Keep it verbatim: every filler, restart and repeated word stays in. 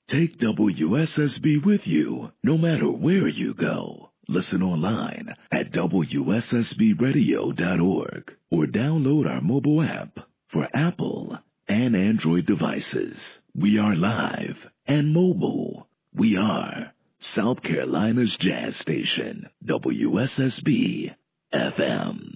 Take W S S B with you no matter where you go. Listen online at W S S B radio dot org or download our mobile app for Apple and Android devices. We are live and mobile. We are South Carolina's jazz station, W S S B F M.